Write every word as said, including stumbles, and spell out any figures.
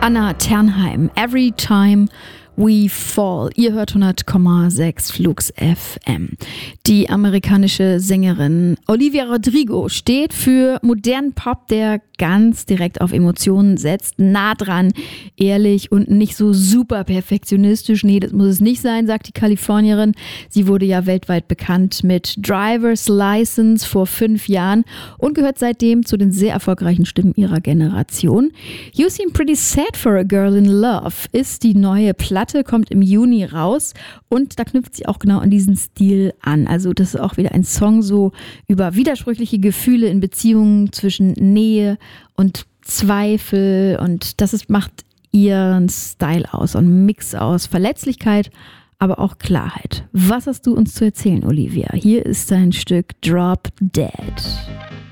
Anna Ternheim, Every Time We Fall. Ihr hört hundert Komma sechs Flux F M. Die amerikanische Sängerin Olivia Rodrigo steht für modernen Pop, der ganz direkt auf Emotionen setzt, nah dran, ehrlich und nicht so super perfektionistisch. Nee, das muss es nicht sein, sagt die Kalifornierin. Sie wurde ja weltweit bekannt mit Driver's License vor fünf Jahren und gehört seitdem zu den sehr erfolgreichen Stimmen ihrer Generation. You Seem Pretty Sad for a Girl in Love ist die neue Platte, kommt im Juni raus und da knüpft sie auch genau an diesen Stil an. Also das ist auch wieder ein Song so über widersprüchliche Gefühle in Beziehungen zwischen Nähe und Zweifel und das ist, macht ihren Style aus und einen Mix aus Verletzlichkeit, aber auch Klarheit. Was hast du uns zu erzählen, Olivia? Hier ist dein Stück Drop Dead.